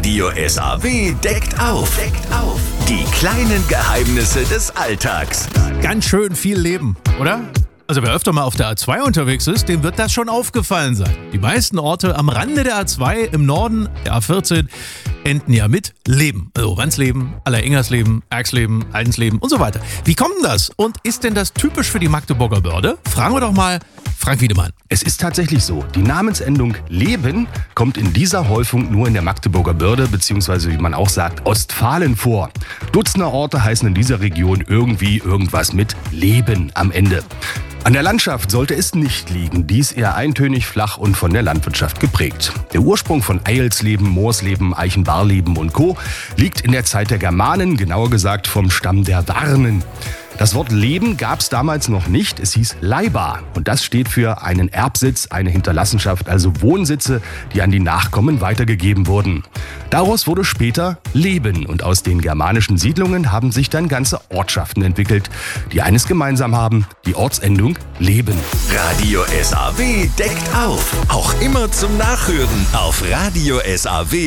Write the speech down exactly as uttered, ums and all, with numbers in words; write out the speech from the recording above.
Radio S A W deckt auf. Deckt auf. Die kleinen Geheimnisse des Alltags. Ganz schön viel Leben, oder? Also wer öfter mal auf der A zwei unterwegs ist, dem wird das schon aufgefallen sein. Die meisten Orte am Rande der A zwei im Norden, der A vierzehn, enden ja mit Leben. Also Randsleben, Allerengersleben, Erxleben, Aldensleben und so weiter. Wie kommt denn das? Und ist denn das typisch für die Magdeburger Börde? Fragen wir doch mal Frank Wiedemann. Es ist tatsächlich so, die Namensendung Leben kommt in dieser Häufung nur in der Magdeburger Börde, beziehungsweise wie man auch sagt, Ostfalen vor. Dutzender Orte heißen in dieser Region irgendwie irgendwas mit Leben am Ende. An der Landschaft sollte es nicht liegen, dies eher eintönig, flach und von der Landwirtschaft geprägt. Der Ursprung von Eilsleben, Moorsleben, Eichenbarleben und Co. liegt in der Zeit der Germanen, genauer gesagt vom Stamm der Warnen. Das Wort Leben gab es damals noch nicht, es hieß Leihbar und das steht für einen Erbsitz, eine Hinterlassenschaft, also Wohnsitze, die an die Nachkommen weitergegeben wurden. Daraus wurde später Leben und aus den germanischen Siedlungen haben sich dann ganze Ortschaften entwickelt, die eines gemeinsam haben, die Ortsendung Leben. Radio S A W deckt auf. Auch immer zum Nachhören auf Radio S A W.